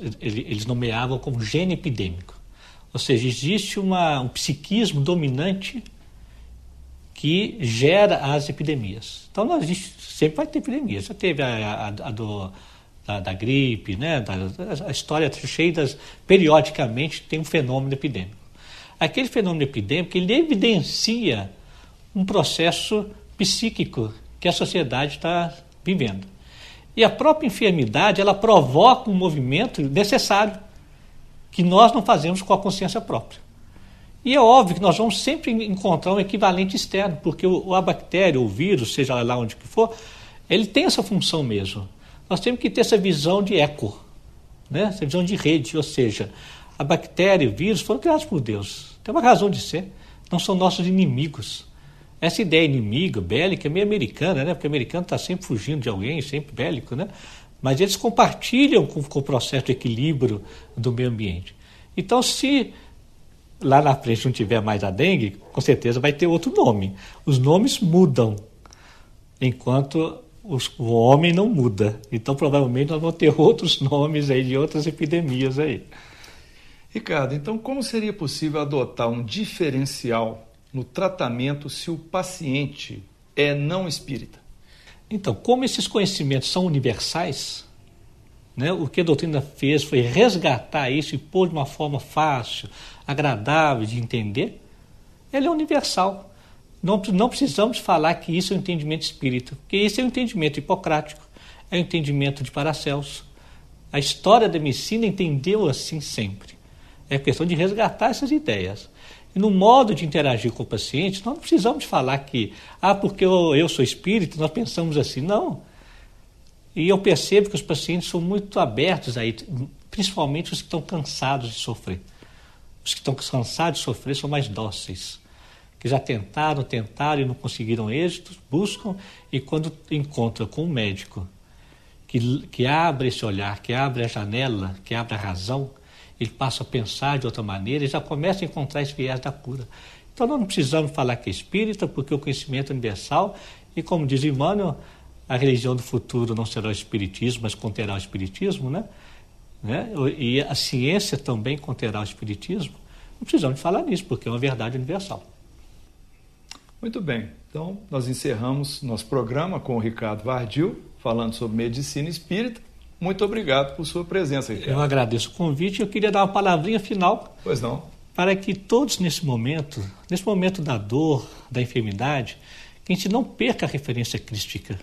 eles nomeavam como gene epidêmico. Ou seja, existe um psiquismo dominante que gera as epidemias. Então, a gente sempre vai ter epidemias. Já teve da gripe, né? A história cheia periodicamente tem um fenômeno epidêmico. Aquele fenômeno epidêmico, ele evidencia um processo psíquico que a sociedade está vivendo. E a própria enfermidade, ela provoca um movimento necessário que nós não fazemos com a consciência própria. E é óbvio que nós vamos sempre encontrar um equivalente externo, porque a bactéria, o vírus, seja lá onde que for, ele tem essa função mesmo. Nós temos que ter essa visão de eco, né? Essa visão de rede, ou seja, a bactéria e o vírus foram criados por Deus. Tem uma razão de ser, não são nossos inimigos. Essa ideia inimiga, bélica, é meio americana, né? Porque o americano está sempre fugindo de alguém, sempre bélico, né? Mas eles compartilham com o processo de equilíbrio do meio ambiente. Então, se lá na frente não tiver mais a dengue, com certeza vai ter outro nome. Os nomes mudam, enquanto o homem não muda. Então, provavelmente, nós vamos ter outros nomes aí de outras epidemias aí. Ricardo, então como seria possível adotar um diferencial no tratamento se o paciente é não espírita? Então, como esses conhecimentos são universais, né, o que a doutrina fez foi resgatar isso e pôr de uma forma fácil, agradável de entender. Ele é universal. Não precisamos falar que isso é um entendimento espírita, porque esse é um entendimento hipocrático, é um entendimento de Paracelso. A história da medicina entendeu assim sempre. É questão de resgatar essas ideias. E no modo de interagir com o paciente, nós não precisamos falar que, porque eu sou espírita, nós pensamos assim. Não. E eu percebo que os pacientes são muito abertos aí, principalmente os que estão cansados de sofrer. Os que estão cansados de sofrer são mais dóceis, que já tentaram e não conseguiram êxito, buscam, e quando encontram com um médico que abre esse olhar, que abre a janela, que abre a razão, ele passa a pensar de outra maneira e já começa a encontrar esse viés da cura. Então nós não precisamos falar que é espírita, porque o conhecimento é universal, e como diz Emmanuel, a religião do futuro não será o espiritismo, mas conterá o espiritismo, né? E a ciência também conterá o espiritismo. Não precisamos falar nisso, porque é uma verdade universal. Muito bem, então nós encerramos nosso programa com o Ricardo Vardil, falando sobre medicina espírita. Muito obrigado por sua presença, Ricardo. Eu agradeço o convite e eu queria dar uma palavrinha final. Pois não. Para que todos nesse momento da dor, da enfermidade, que a gente não perca a referência crística.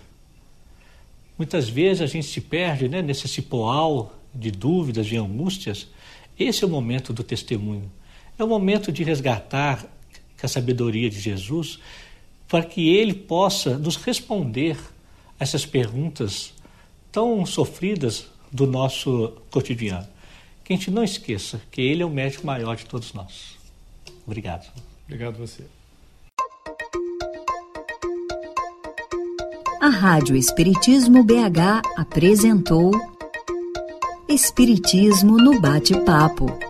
Muitas vezes a gente se perde, né, nesse cipoal de dúvidas, de angústias. Esse é o momento do testemunho. É o momento de resgatar a sabedoria de Jesus para que Ele possa nos responder a essas perguntas tão sofridas do nosso cotidiano. Que a gente não esqueça que Ele é o médico maior de todos nós. Obrigado. Obrigado a você. A Rádio Espiritismo BH apresentou Espiritismo no Bate-Papo.